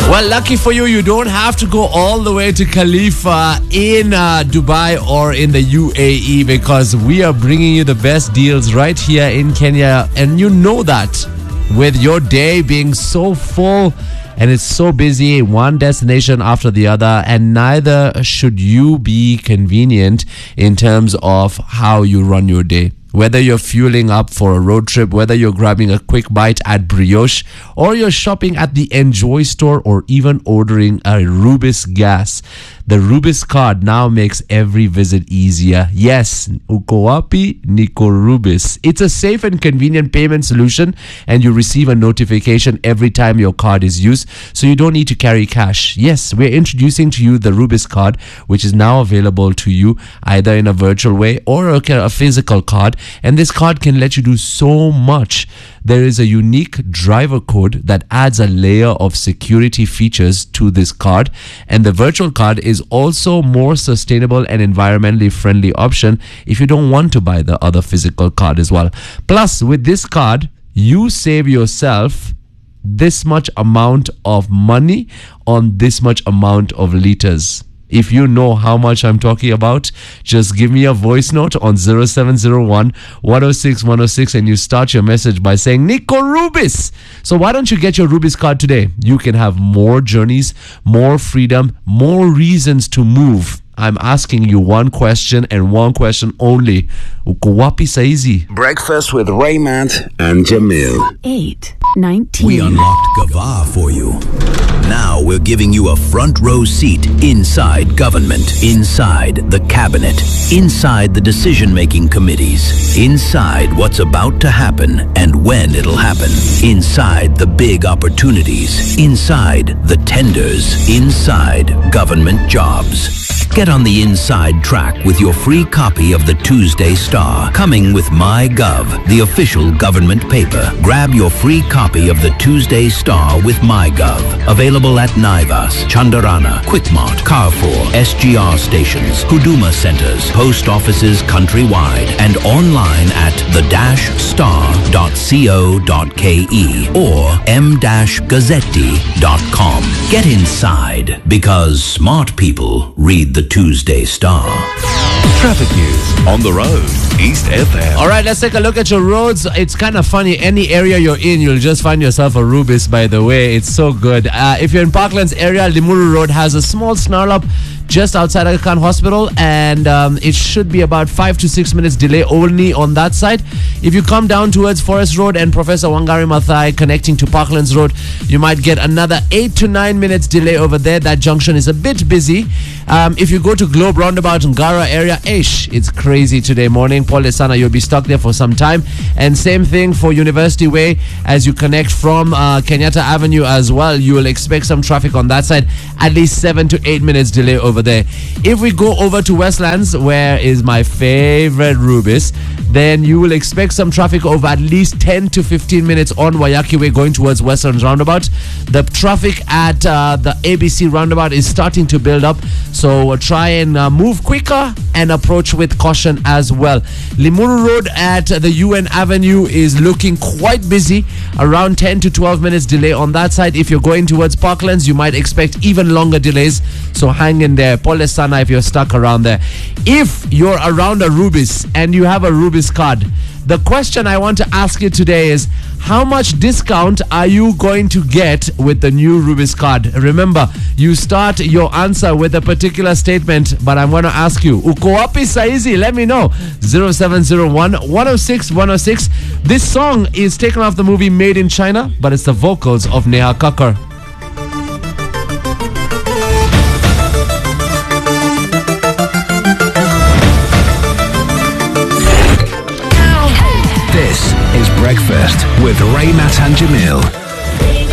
Well, lucky for you, you don't have to go all the way to Khalifa in Dubai or in the UAE, because we are bringing you the best deals right here in Kenya. And you know that with your day being so full and it's so busy, one destination after the other, and neither should you be convenient in terms of how you run your day. Whether you're fueling up for a road trip, whether you're grabbing a quick bite at Brioche, or you're shopping at the Enjoy store, or even ordering a Rubis gas, the Rubis card now makes every visit easier. Yes, uko wapi niko Rubis. It's a safe and convenient payment solution, and you receive a notification every time your card is used, so you don't need to carry cash. Yes, we're introducing to you the Rubis card, which is now available to you either in a virtual way or a physical card. And this card can let you do so much. There is a unique driver code that adds a layer of security features to this card. And the virtual card is also more sustainable and environmentally friendly option if you don't want to buy the other physical card as well. Plus, with this card, you save yourself this much amount of money on this much amount of liters. If you know how much I'm talking about, just give me a voice note on 0701 106 106 and you start your message by saying Nico Rubis. So why don't you get your Rubis card today? You can have more journeys, more freedom, more reasons to move. I'm asking you one question and one question only. Uko wapi saizi? Breakfast with Raymond and Jamil. 8:19. We unlocked Gava for you. Now we're giving you a front row seat inside government, inside the cabinet, inside the decision-making committees, inside what's about to happen and when it'll happen, inside the big opportunities, inside the tenders, inside government jobs. Get on the inside track with your free copy of the Tuesday Star, coming with MyGov, the official government paper. Grab your free copy of the Tuesday Star with MyGov. Available at Naivas, Chandarana, Quickmart, Carrefour, SGR stations, Huduma centers, post offices countrywide, and online at the-star.co.ke or m-gazzetti.com. Get inside, because smart people read the Tuesday Star. Traffic news on the road, East FM. All right, let's take a look at your roads. It's kind of funny. Any area you're in, you'll just find yourself a Rubis, by the way. It's so good. If you're in Parklands area, Limuru Road has a small snarl up just outside Aga Khan Hospital, and it should be about 5 to 6 minutes delay only on that side. If you come down towards Forest Road and Professor Wangari Maathai connecting to Parklands Road, you might get another 8 to 9 minutes delay over there. That junction is a bit busy. If you go to Globe Roundabout in Gara area, it's crazy today morning. Paul Lesana, you'll be stuck there for some time. And same thing for University Way as you connect from Kenyatta Avenue as well. You will expect some traffic on that side, at least 7 to 8 minutes delay over there. If we go over to Westlands, where is my favorite Rubis, then you will expect some traffic over at least 10 to 15 minutes on Wayaki Way going towards Westlands Roundabout. The traffic at the ABC Roundabout is starting to build up, so try and move quicker and approach with caution as well. Limuru Road at the UN Avenue is looking quite busy, around 10 to 12 minutes delay on that side. If you're going towards Parklands, you might expect even longer delays, so hang in there. Paul Lesana, if you're stuck around there. If you're around a Rubis and you have a Rubis card, the question I want to ask you today is, how much discount are you going to get with the new Rubis card? Remember, you start your answer with a particular statement, but I'm going to ask you, uko wapi saizi? Let me know. 0701 106 106. This song is taken off the movie Made in China, but it's the vocals of Neha Kakkar. This is Breakfast with Raymond and Jamil.